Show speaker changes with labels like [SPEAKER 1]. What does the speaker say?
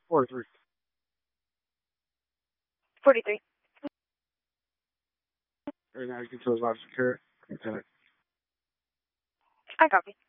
[SPEAKER 1] 43.
[SPEAKER 2] 43.
[SPEAKER 1] Right now you can tell it's not secure.
[SPEAKER 2] I copy.